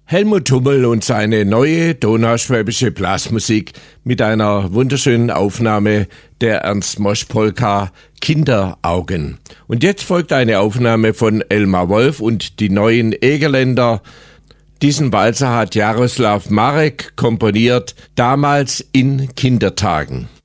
Helmut Hummel und seine neue donauschwäbische Blasmusik mit einer wunderschönen Aufnahme der Ernst-Mosch-Polka Kinderaugen. Und jetzt folgt eine Aufnahme von Elmar Wolf und die neuen Egerländer. Diesen Walzer hat Jaroslav Marek komponiert, damals in Kindertagen.